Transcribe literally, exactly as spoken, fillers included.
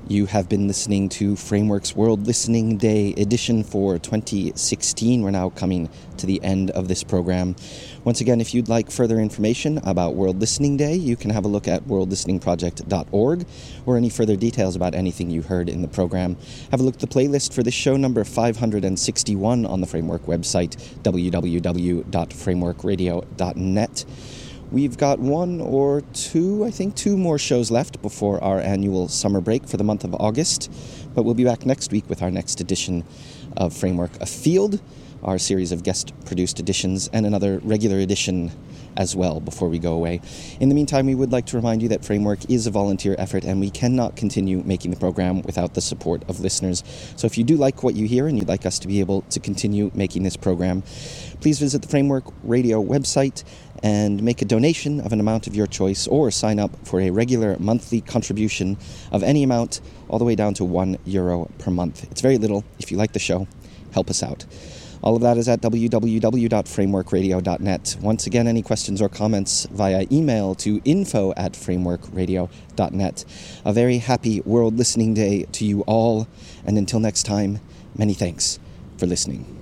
You have been listening to Framework's World Listening Day edition for twenty sixteen. We're now coming to the end of this program. Once again, if you'd like further information about World Listening Day, you can have a look at world listening project dot org, or any further details about anything you heard in the program. Have a look at the playlist for this show number five hundred sixty-one on the Framework website, w w w dot framework radio dot net. We've got one or two, I think two more shows left before our annual summer break for the month of August. But we'll be back next week with our next edition of Framework Afield, our series of guest-produced editions, and another regular edition as well before we go away. In the meantime, we would like to remind you that Framework is a volunteer effort and we cannot continue making the program without the support of listeners. So if you do like what you hear and you'd like us to be able to continue making this program, please visit the Framework Radio website and make a donation of an amount of your choice, or sign up for a regular monthly contribution of any amount all the way down to one euro per month. It's very little. If you like the show, help us out. All of that is at w w w dot framework radio dot net. Once again, any questions or comments via email to info at framework radio dot net. A very happy World Listening Day to you all, and until next time, many thanks for listening.